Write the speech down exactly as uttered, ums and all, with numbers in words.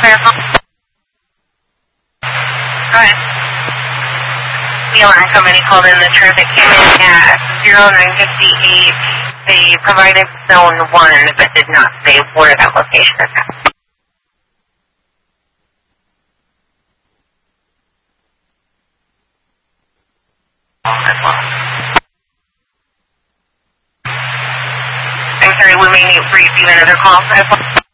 Firefox. Go ahead. The alarm company called in. The traffic came in at zero nine fifty-eight. They provided zone one, but did not say where that location is at. As well. I'm sorry, we may need to receive another call as well.